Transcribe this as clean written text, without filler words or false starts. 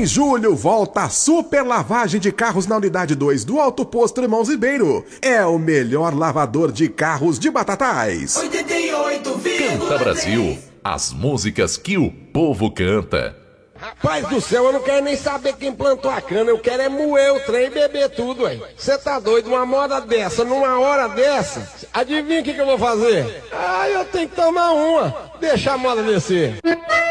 Em julho, volta a super lavagem de carros na unidade 2 do Alto Posto Irmãos Ribeiro. É o melhor lavador de carros de Batatais. 88, Canta Brasil, as músicas que o povo canta. Rapaz do céu, eu não quero nem saber quem plantou a cana, eu quero é moer o trem e beber tudo, ué. Você tá doido? Uma moda dessa, numa hora dessa, adivinha o que eu vou fazer? Eu tenho que tomar uma, deixa a moda descer.